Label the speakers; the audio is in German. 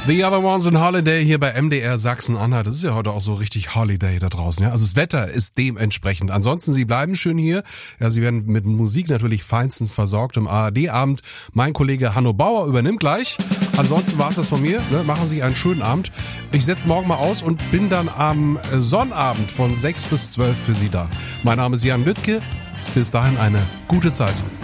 Speaker 1: The Other Ones on Holiday hier bei MDR Sachsen-Anhalt. Das ist ja heute auch so richtig Holiday da draußen. Ja? Also das Wetter ist dementsprechend. Ansonsten, Sie bleiben schön hier. Ja, Sie werden mit Musik natürlich feinstens versorgt im ARD-Abend. Mein Kollege Hanno Bauer übernimmt gleich. Ansonsten war es das von mir. Ne? Machen Sie einen schönen Abend. Ich setze morgen mal aus und bin dann am Sonnabend von 6 bis 12 für Sie da. Mein Name ist Jan Lüttke. Bis dahin eine gute Zeit.